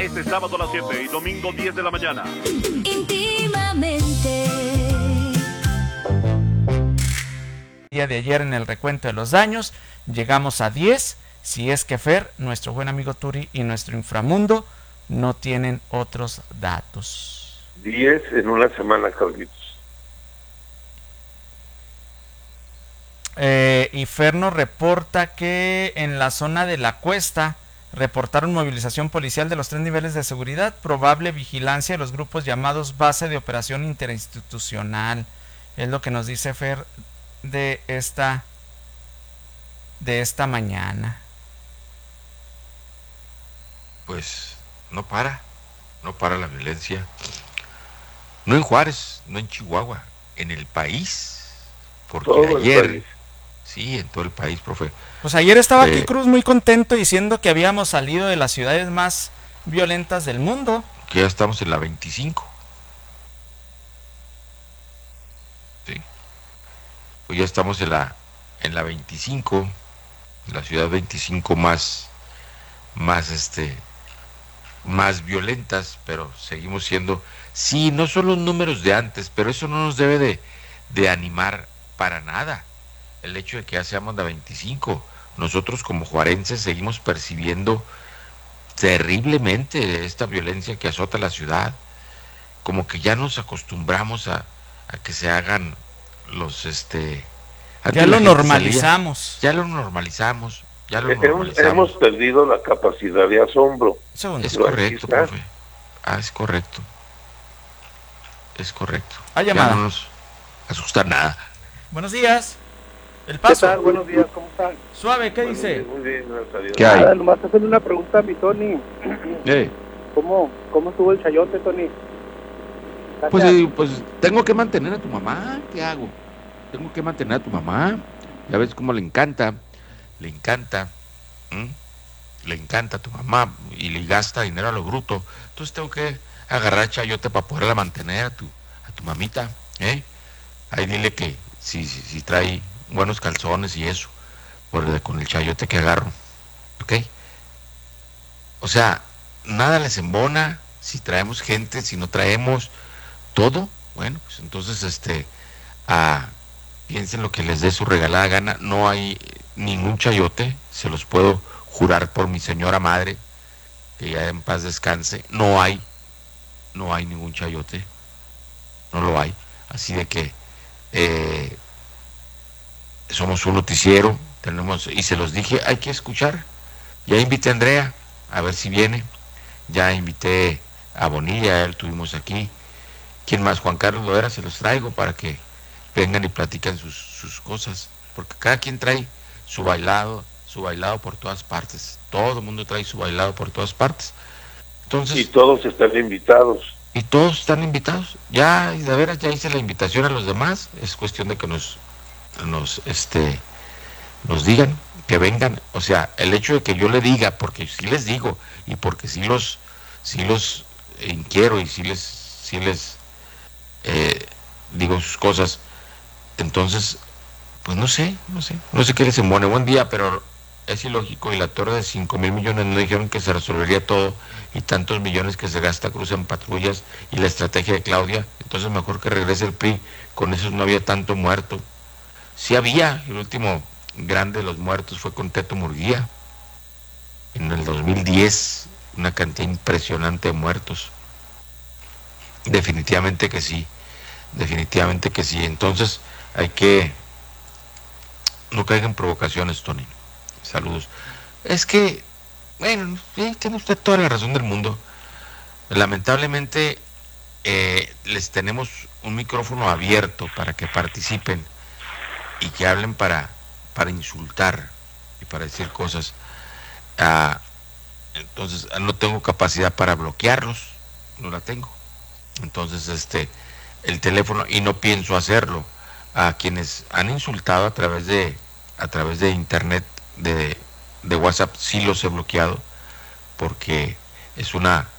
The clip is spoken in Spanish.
Este sábado a las 7 y domingo 10 de la mañana. Íntimamente. Día de ayer en el recuento de los daños llegamos a 10, si es que Fer, nuestro buen amigo Turi y nuestro inframundo no tienen otros datos. 10 en una semana, Carlitos. Y Fer nos reporta que en la zona de la Cuesta reportaron movilización policial de los 3 niveles de seguridad, probable vigilancia de los grupos llamados Base de Operación Interinstitucional. Es lo que nos dice Fer de esta mañana. Pues no para la violencia. No en Juárez, no en Chihuahua, en el país. Porque todo ayer, el país. Sí, en todo el país, profe. Pues ayer estaba aquí Cruz muy contento diciendo que habíamos salido de las ciudades más violentas del mundo. Que ya estamos en la 25. Sí. Pues ya estamos en la 25, en la ciudad 25 más violentas, pero seguimos siendo, sí, no son los números de antes, pero eso no nos debe de animar para nada. El hecho de que ya seamos la 25, nosotros como juarenses seguimos percibiendo terriblemente esta violencia que azota la ciudad, como que ya nos acostumbramos a que se hagan los ya lo normalizamos. Ya lo normalizamos. Hemos perdido la capacidad de asombro. Es correcto, profe. Es correcto. Hay llamada. Ya no nos asusta nada. Buenos días. El Paso. ¿Qué tal? Buenos días, ¿cómo están? Suave, ¿qué dice? Muy bien, gracias a Dios. ¿Qué hay? Nada, nomás hacerle una pregunta a mi Tony. ¿Cómo estuvo el chayote, Tony? Pues tengo que mantener a tu mamá. ¿Qué hago? Tengo que mantener a tu mamá. Ya ves cómo le encanta. Le encanta a tu mamá y le gasta dinero a lo bruto. Entonces tengo que agarrar chayote para poderla mantener a tu mamita. Ahí dile que si trae buenos calzones y eso, con el chayote que agarro. ¿Ok? O sea, nada les embona si traemos gente, si no traemos todo. Bueno, pues entonces piensen lo que les dé su regalada gana. No hay ningún chayote, se los puedo jurar por mi señora madre, que ya en paz descanse. No hay ningún chayote, no lo hay. Así de que somos un noticiero, y se los dije, hay que escuchar. Ya invité a Andrea, a ver si viene. Ya invité a Bonilla, él tuvimos aquí. ¿Quién más? Juan Carlos Loera, se los traigo para que vengan y platican sus cosas, porque cada quien trae su bailado por todas partes. Todo el mundo trae su bailado por todas partes. Entonces, y todos están invitados. Ya, y de veras, ya hice la invitación a los demás. Es cuestión de que nos digan que vengan. O sea, el hecho de que yo le diga, porque sí les digo, y porque sí los inquiero, y sí les digo sus cosas. Entonces, pues no sé qué les embone. Buen día, pero es ilógico, y la torre de 5,000 millones no dijeron que se resolvería todo, y tantos millones que se gasta Cruz en patrullas y la estrategia de Claudia. Entonces mejor que regrese el PRI, con eso no había tanto muerto. Sí había, el último grande de los muertos fue con Teto Murguía en el 2010, una cantidad impresionante de muertos. Definitivamente que sí. Entonces hay que no caigan en provocaciones, Tony. Saludos. Es que, bueno, sí, tiene usted toda la razón del mundo. Lamentablemente les tenemos un micrófono abierto para que participen y que hablen para insultar y para decir cosas. Entonces no tengo capacidad para bloquearlos, no la tengo. Entonces el teléfono, y no pienso hacerlo, a quienes han insultado a través de internet, de WhatsApp, sí los he bloqueado, porque es una